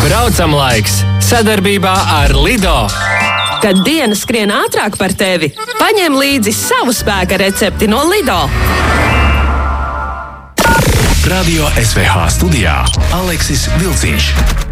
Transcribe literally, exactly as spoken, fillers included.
Braucam laiks sadarbībā ar Lido. Kad diena skrien ātrāk par tevi, paņem līdzi savu spēka recepti no Lido. Radio S V H studijā Aleksis Vilciņš.